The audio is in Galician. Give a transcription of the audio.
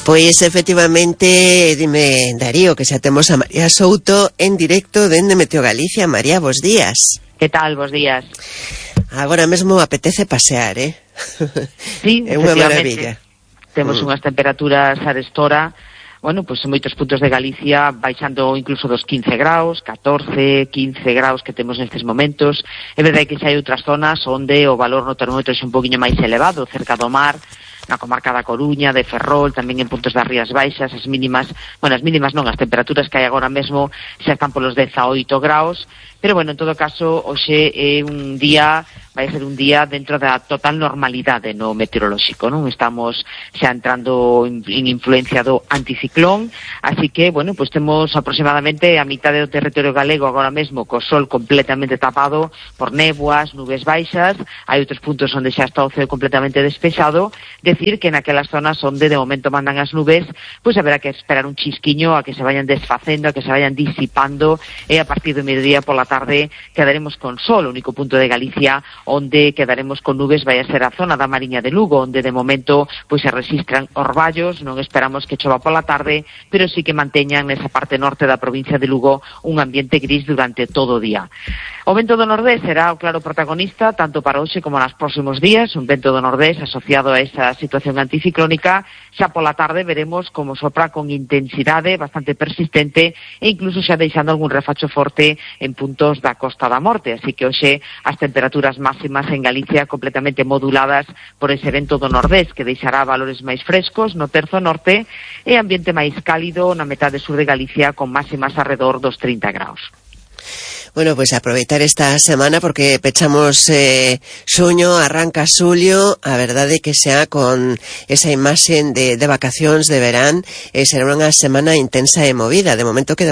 Pois efectivamente, dime Darío, que xa temos a María Souto en directo dende Meteo Galicia. María, bos días. Que tal, bos días? Agora mesmo apetece pasear, Sí, é unha maravilla. Temos unhas temperaturas arestora, bueno, pois en moitos puntos de Galicia baixando incluso dos 15 graus, 14, 15 graus que temos nestes momentos. É verdade que xa hai outras zonas onde o valor no termómetro é un poquinho máis elevado, cerca do mar, na comarca da Coruña, de Ferrol, tamén en puntos das Rías Baixas, as mínimas temperaturas que hai agora mesmo xa están polos 18 graus, pero bueno, en todo caso, hoxe é un día, vai ser un día dentro da total normalidade no meteorolóxico, non? Estamos xa entrando en influencia do anticiclón, así que, bueno, pues temos aproximadamente a mitad do territorio galego agora mesmo co sol completamente tapado por néboas, nubes baixas, hai outros puntos onde xa está o ceo completamente despexado, decir que naquelas zonas onde de momento mandan as nubes, pois haberá que esperar un chisquiño a que se vayan desfacendo, a que se vayan disipando, e a partir do mediodía pola tarde quedaremos con sol. O único punto de Galicia onde quedaremos con nubes vai a ser a zona da Mariña de Lugo, onde de momento pois se rexistran orballos, non esperamos que chova pola tarde, pero sí que manteñan nesa parte norte da provincia de Lugo un ambiente gris durante todo o día. O vento do nordés será o claro protagonista tanto para hoxe como nos próximos días, un vento do nordés asociado a esa situación anticiclónica. Xa pola tarde veremos como sopra con intensidade bastante persistente e incluso xa deixando algún refacho forte en puntos da Costa da Morte, así que hoxe as temperaturas máximas en Galicia completamente moduladas por ese vento do nordés que deixará valores máis frescos no terzo norte e ambiente máis cálido na metade sur de Galicia con máximas alrededor dos 30 graus. Bueno, pois aproveitar esta semana porque pechamos xuño, arranca xulio, a verdade que xa con esa imaxen de vacacións de verán, será unha semana intensa e movida. De momento que